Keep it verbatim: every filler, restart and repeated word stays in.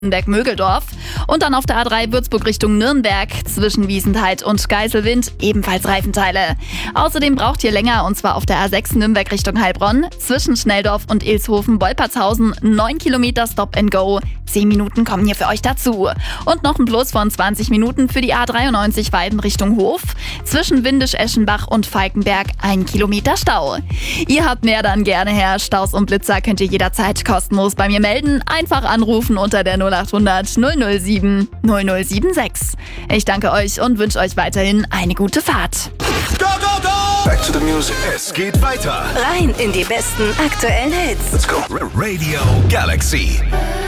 Nürnberg-Mögeldorf. Und dann auf der A drei Würzburg Richtung Nürnberg zwischen Wiesenthal und Geiselwind ebenfalls Reifenteile. Außerdem braucht ihr länger, und zwar auf der A sechs Nürnberg Richtung Heilbronn zwischen Schnelldorf und Ilshofen-Wolpertshausen neun Kilometer Stop and Go. zehn Minuten kommen hier für euch dazu. Und noch ein Plus von zwanzig Minuten für die A dreiundneunzig Weiden Richtung Hof. Zwischen Windisch-Eschenbach und Falkenberg ein Kilometer Stau. Ihr habt mehr, dann gerne her. Staus und Blitzer könnt ihr jederzeit kostenlos bei mir melden. Einfach anrufen unter der null acht hundert null null sieben null null sieben sechs. Ich danke euch und wünsche euch weiterhin eine gute Fahrt. Go, go, go! Back to the music. Es geht weiter. Rein in die besten aktuellen Hits. Let's go. Radio Galaxy.